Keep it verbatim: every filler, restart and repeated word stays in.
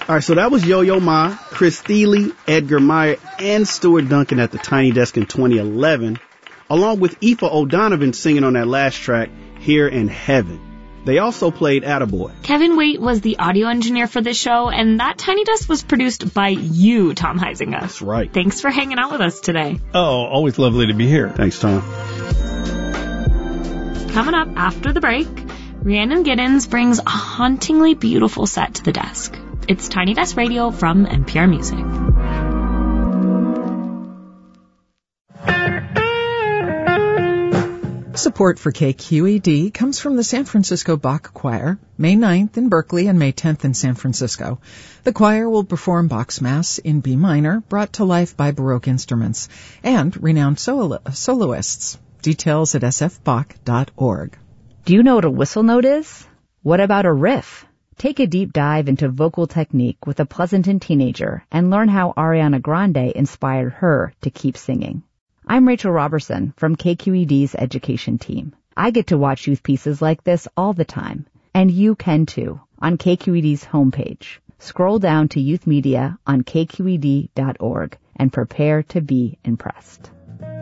All right, so that was Yo-Yo Ma, Chris Thile, Edgar Meyer, and Stuart Duncan at the Tiny Desk in twenty eleven, along with Aoife O'Donovan singing on that last track, Here in Heaven. They also played Attaboy. Kevin Waite was the audio engineer for this show, and that Tiny Desk was produced by you, Tom Heisinger. That's right. Thanks for hanging out with us today. Oh, always lovely to be here. Thanks, Tom. Coming up after the break, Rhiannon Giddens brings a hauntingly beautiful set to the desk. It's Tiny Desk Radio from N P R Music. Support for K Q E D comes from the San Francisco Bach Choir, May ninth in Berkeley and May tenth in San Francisco. The choir will perform Bach's Mass in B minor, brought to life by Baroque instruments, and renowned solo- soloists. Details at s f bach dot org. Do you know what a whistle note is? What about a riff? Take a deep dive into vocal technique with a Pleasanton teenager and learn how Ariana Grande inspired her to keep singing. I'm Rachel Robertson from K Q E D's education team. I get to watch youth pieces like this all the time, and you can too on K Q E D's homepage. Scroll down to Youth Media on k q e d dot org and prepare to be impressed.